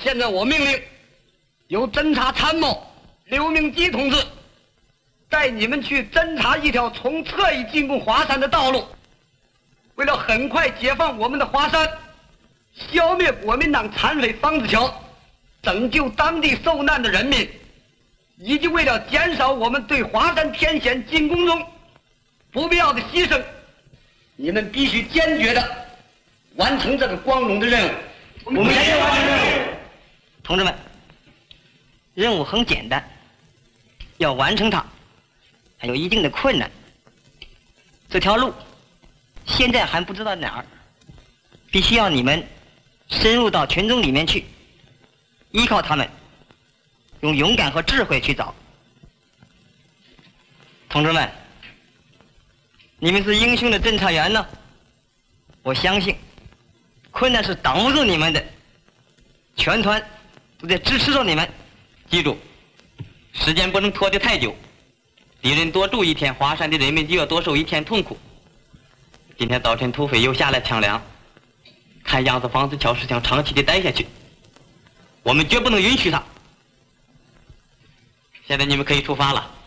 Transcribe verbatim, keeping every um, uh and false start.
现在我命令，由侦察参谋刘明基同志带你们去侦察一条从侧翼进攻华山的道路。为了很快解放我们的华山，消灭国民党残匪方子乔，拯救当地受难的人民，以及为了减少我们对华山天险进攻中不必要的牺牲，你们必须坚决的完成这个光荣的任务。我们坚决完成任务。 同志们，任务很简单，要完成它还有一定的困难。这条路现在还不知道哪儿，必须要你们深入到群众里面去，依靠他们，用勇敢和智慧去找。同志们，你们是英雄的侦察员呢，我相信困难是挡不住你们的，全团都在支持着你们。 记住，时间不能拖得太久，敌人多住一天，华山的人民就要多受一天痛苦。今天早晨土匪又下了抢粮，看样子方子乔是想长期的待下去，我们绝不能允许他。现在你们可以出发了。